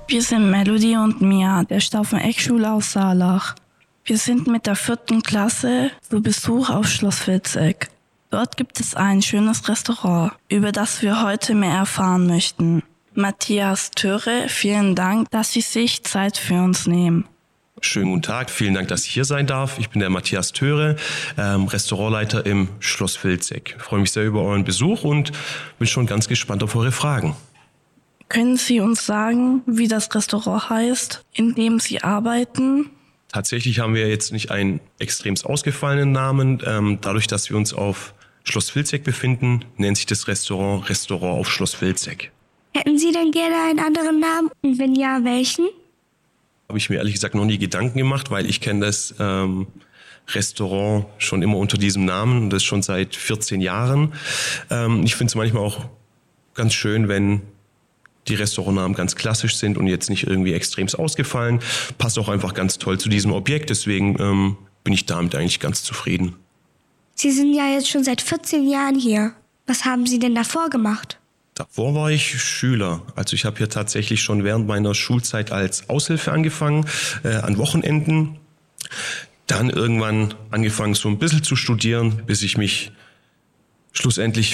Wir sind Melody und Mia, der Stauffen-Eck-Schule aus Saalach. Wir sind mit der 4. Klasse zu Besuch auf Schloss Vilseck. Dort gibt es ein schönes Restaurant, über das wir heute mehr erfahren möchten. Matthias Töre, vielen Dank, dass Sie sich Zeit für uns nehmen. Schönen guten Tag, vielen Dank, dass ich hier sein darf. Ich bin der Matthias Töre, Restaurantleiter im Schloss Vilseck. Ich freue mich sehr über euren Besuch und bin schon ganz gespannt auf eure Fragen. Können Sie uns sagen, wie das Restaurant heißt, in dem Sie arbeiten? Tatsächlich haben wir jetzt nicht einen extremst ausgefallenen Namen. Dadurch, dass wir uns auf Schloss Vilseck befinden, nennt sich das Restaurant auf Schloss Vilseck. Hätten Sie denn gerne einen anderen Namen? Und wenn ja, welchen? Habe ich mir ehrlich gesagt noch nie Gedanken gemacht, weil ich kenne das Restaurant schon immer unter diesem Namen und das schon seit 14 Jahren. Ich finde es manchmal auch ganz schön, wenn die Restaurantnamen ganz klassisch sind und jetzt nicht irgendwie extremst ausgefallen. Passt auch einfach ganz toll zu diesem Objekt, deswegen bin ich damit eigentlich ganz zufrieden. Sie sind ja jetzt schon seit 14 Jahren hier. Was haben Sie denn davor gemacht? Davor war ich Schüler. Also ich habe hier tatsächlich schon während meiner Schulzeit als Aushilfe angefangen, an Wochenenden. Dann irgendwann angefangen so ein bisschen zu studieren, bis ich mich schlussendlich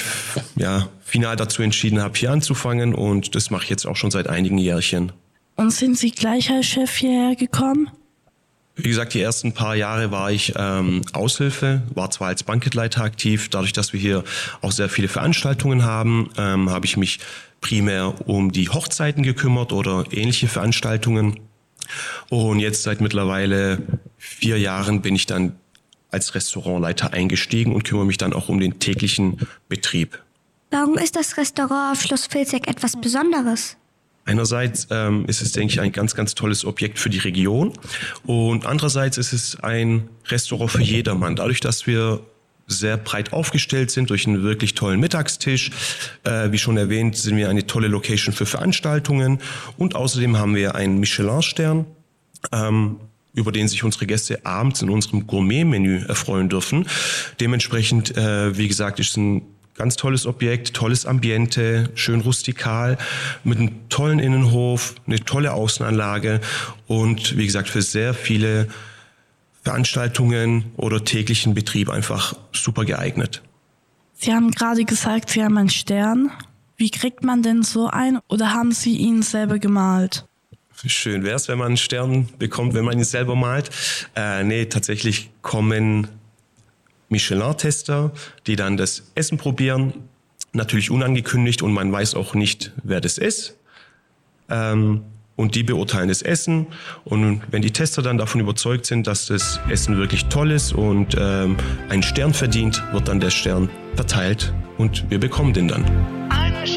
final dazu entschieden habe, hier anzufangen. Und das mache ich jetzt auch schon seit einigen Jährchen. Und sind Sie gleich als Chef hierher gekommen? Wie gesagt, die ersten paar Jahre war ich Aushilfe, war zwar als Banketleiter aktiv. Dadurch, dass wir hier auch sehr viele Veranstaltungen haben, habe ich mich primär um die Hochzeiten gekümmert oder ähnliche Veranstaltungen. Und jetzt seit mittlerweile 4 Jahren bin ich dann als Restaurantleiter eingestiegen und kümmere mich dann auch um den täglichen Betrieb. Warum ist das Restaurant auf Schloss Vilseck etwas Besonderes? Einerseits ist es, denke ich, ein ganz, ganz tolles Objekt für die Region und andererseits ist es ein Restaurant für jedermann. Dadurch, dass wir sehr breit aufgestellt sind durch einen wirklich tollen Mittagstisch. Wie schon erwähnt, sind wir eine tolle Location für Veranstaltungen und außerdem haben wir einen Michelin-Stern, über den sich unsere Gäste abends in unserem Gourmet-Menü erfreuen dürfen. Dementsprechend, wie gesagt, ist es ein ganz tolles Objekt, tolles Ambiente, schön rustikal, mit einem tollen Innenhof, eine tolle Außenanlage und wie gesagt für sehr viele Veranstaltungen oder täglichen Betrieb einfach super geeignet. Sie haben gerade gesagt, Sie haben einen Stern. Wie kriegt man denn so einen oder haben Sie ihn selber gemalt? Schön wäre es, wenn man einen Stern bekommt, wenn man ihn selber malt. Nee, tatsächlich kommen Michelin-Tester, die dann das Essen probieren, natürlich unangekündigt und man weiß auch nicht, wer das ist. Und die beurteilen das Essen und wenn die Tester dann davon überzeugt sind, dass das Essen wirklich toll ist und einen Stern verdient, wird dann der Stern verteilt und wir bekommen den dann.